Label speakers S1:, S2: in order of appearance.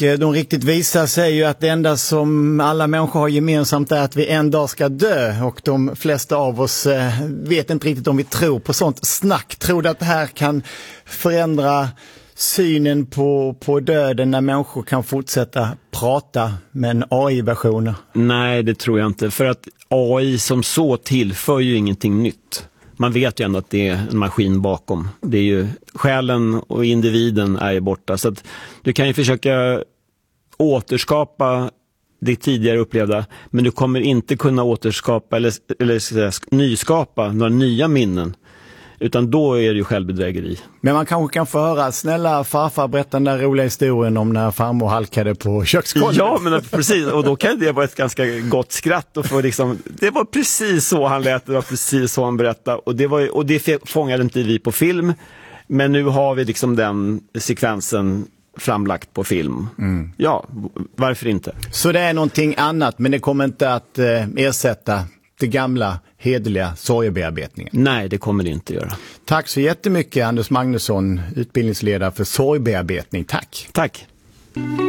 S1: de riktigt visa sig ju att det enda som alla människor har gemensamt är att vi en dag ska dö, och de flesta av oss vet inte riktigt om vi tror på sånt snack. Tror du att det här kan förändra synen på döden när människor kan fortsätta prata med en AI-version?
S2: Nej, det tror jag inte, för att AI som så tillför ju ingenting nytt. Man vet ju ändå att det är en maskin bakom. Det är ju själen och individen är ju borta. Så att du kan ju försöka återskapa det tidigare upplevda, men du kommer inte kunna återskapa eller nyskapa några nya minnen. Utan då är det ju självbedrägeri.
S1: Men man kanske kan få höra, snälla farfar, berätta den där roliga historien om när farmor halkade på köksgolvet.
S2: Ja, men precis. Och då kan det vara ett ganska gott skratt. Och för liksom, det var precis så han lät, det var precis så han berättade. Och det fångade inte vi på film. Men nu har vi liksom den sekvensen framlagt på film. Mm. Ja, varför inte? Så
S1: det är någonting annat, men det kommer inte att ersätta det gamla hederliga sorgbearbetningen?
S2: Nej, det kommer det inte göra.
S1: Tack så jättemycket, Anders Magnusson, utbildningsledare för sorgbearbetning. Tack.
S2: Tack.